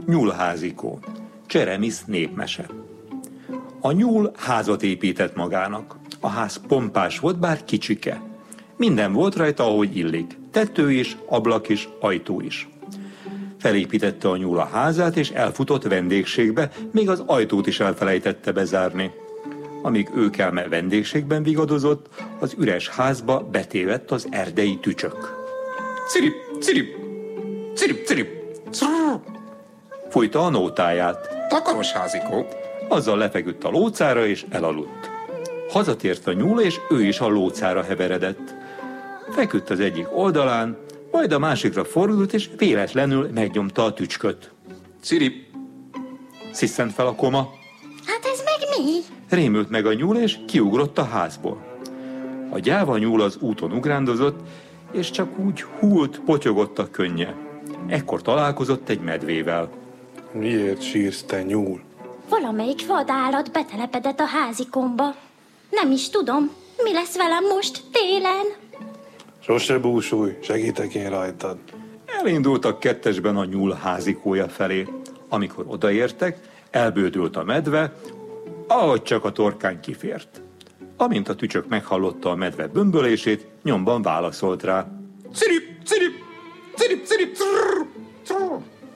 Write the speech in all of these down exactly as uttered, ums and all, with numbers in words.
Nyúlházikó. Cseremisz népmese. A nyúl házat épített magának. A ház pompás volt, bár kicsike. Minden volt rajta, ahogy illik. Tető is, ablak is, ajtó is. Felépítette a nyúl a házát, és elfutott vendégségbe, még az ajtót is elfelejtette bezárni. Amíg őkelme vendégségben vigadozott, az üres házba betévedt az erdei tücsök. Cirip, cirip, cirip, cirip, cirip. Fújta a nótáját. Takaros házikó. Azzal lefeküdt a lócára, és elaludt. Hazatért a nyúl, és ő is a lócára heveredett. Feküdt az egyik oldalán, majd a másikra fordult, és véletlenül megnyomta a tücsköt. Cirip. Sziszent fel a koma. Hát ez meg mi? Rémült meg a nyúl, és kiugrott a házból. A gyáva nyúl az úton ugrándozott, és csak úgy hult, potyogott a könnye. Ekkor találkozott egy medvével. Miért sírsz, te nyúl? Valamelyik vadállat betelepedett a házikomba. Nem is tudom, mi lesz velem most télen. Sose búsulj, segítek én rajtad. Elindultak kettesben a nyúl házikója felé. Amikor odaértek, elbődült a medve, ahogy csak a torkán kifért. Amint a tücsök meghallotta a medve bömbölését, nyomban válaszolt rá. Cirip, cirip, cirip, cirip, cirr, cirr.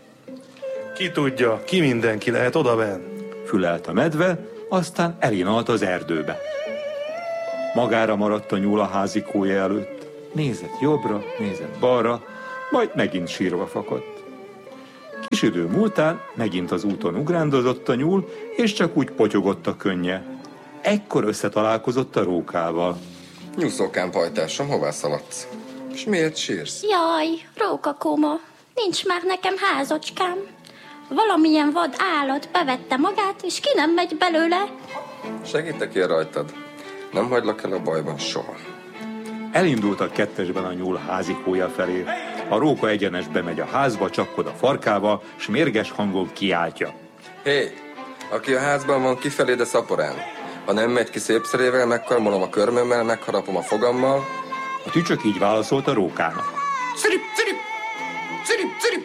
Ki tudja, ki mindenki lehet odabenn? Fülelt a medve, aztán elinalt az erdőbe. Magára maradt a nyúl a házikója előtt. Nézett jobbra, nézett balra, majd megint sírva fakadt. Kis idő múltán megint az úton ugrándozott a nyúl, és csak úgy potyogott a könnye. Ekkor összetalálkozott a rókával. Nyúszókám, pajtásom, hová szaladsz? És miért sírsz? Jaj, rókakoma, nincs már nekem házacskám. Valamilyen vad állat bevette magát, és ki nem megy belőle. Segítek én rajtad. Nem hagylak el a bajban soha. Elindultak kettesben a nyúl házikója felé. A róka egyenesbe megy a házba, csapkod a farkával, s mérges hangon kiáltja. Hé, aki a házban van, kifelé, de szaporán. Ha nem megy ki szépszerével, megkarmolom a körmömmel, megharapom a fogammal. A tücsök így válaszolt a rókának. Cirip, cirip, cirip, cirip.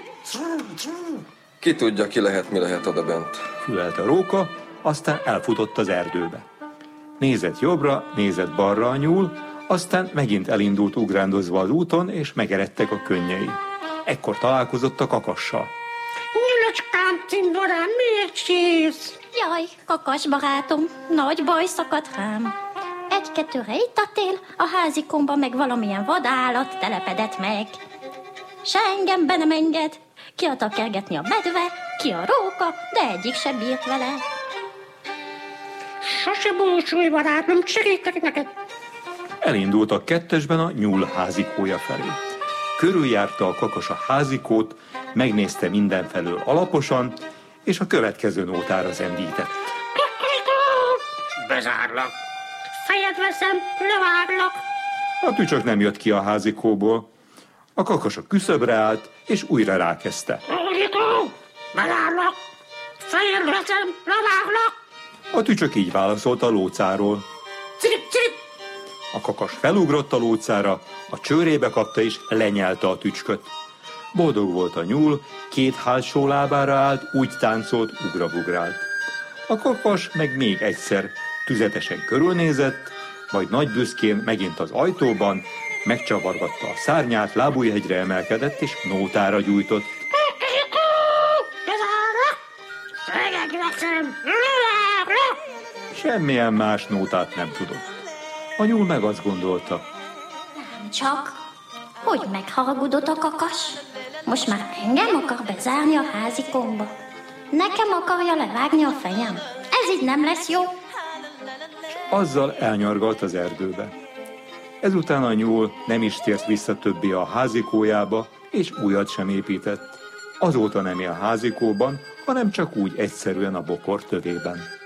Ki tudja, ki lehet, mi lehet odabent. Fülelt a róka, aztán elfutott az erdőbe. Nézett jobbra, nézett balra a nyúl, aztán megint elindult ugrándozva az úton, és megeredtek a könnyei. Ekkor találkozott a kakassal. Nyulacskám, cimborám, miért sírsz? Jaj, kakas barátom, nagy baj szakadt rám. Egy-kettőre itt a tél, a házikomba meg valamilyen vadállat telepedett meg. Se engem be nem enged, ki a takergetni a medve, ki a róka, de egyik se bírt vele. Sose búsulj, barátom, segítek neked. Elindultak kettesben a nyúl házikója felé. Körüljárta a kakas a házikót, megnézte mindenfelől alaposan, és a következő nótára zendített. Bezárlak. Fejed veszem, leváglak. A tücsök nem jött ki a házikóból. A kakas a küszöbre állt, és újra rákezdte. Bezárlak. Fejed veszem, leváglak. A tücsök így válaszolt a lócáról. Cirip, cirip. A kakas felugrott a lócára, a csőrébe kapta és lenyelte a tücsköt. Boldog volt a nyúl, két hátsó lábára állt, úgy táncolt, ugrabugrált. A kakas meg még egyszer tüzetesen körülnézett, majd nagy büszkén megint az ajtóban megcsavargatta a szárnyát, lábújhegyre emelkedett és nótára gyújtott. Semmilyen más nótát nem tudott. A nyúl meg azt gondolta. Nem csak, hogy megharagudott a kakas. Most már engem akar bezárni a házikomba. Nekem akarja levágni a fejem. Ez így nem lesz jó. És azzal elnyargalt az erdőbe. Ezután a nyúl nem is tért vissza többé a házikójába, és újat sem épített. Azóta nem él házikóban, hanem csak úgy egyszerűen a bokor tövében.